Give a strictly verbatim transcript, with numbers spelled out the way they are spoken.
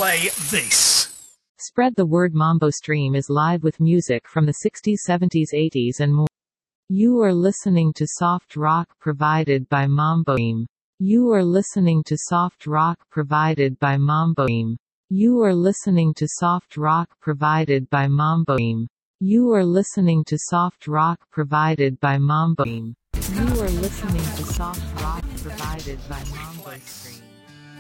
play this. Spread the word. Mambo Stream is live with music from the sixties, seventies, eighties and more. You are listening to soft rock provided by Mambo Stream. You are listening to soft rock provided by Mambo Stream. You are listening to soft rock provided by Mambo Stream. You are listening to soft rock provided by Mambo Stream. You are listening to soft rock provided by Mambo Stream.